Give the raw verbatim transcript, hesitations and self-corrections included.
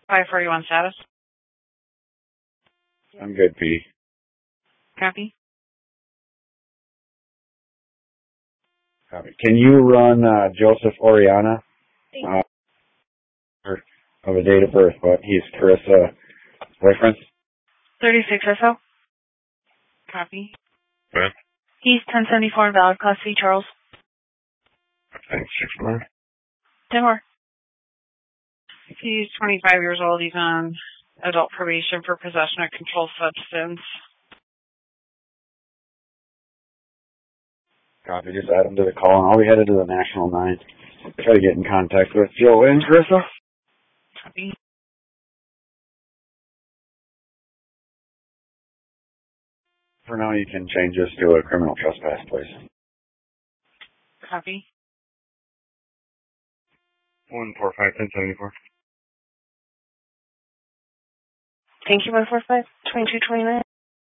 five forty-one status. I'm good, P. Copy. Copy. Can you run uh, Joseph Oriana? Uh, of a date of birth, but he's Carissa's boyfriend. thirty-six S O. Copy. What? He's ten seventy-four valid class C, Charles. Thanks, six more. ten more. He's twenty-five years old. He's on adult probation for possession of controlled substance. Copy. Just add him to the call, and I'll be headed to the National nine. Try to get in contact with Joe and Carissa. Copy. For now, you can change this to a criminal trespass, please. Copy. One four five ten seventy four. Thank you, one four five, twenty-two twenty-nine.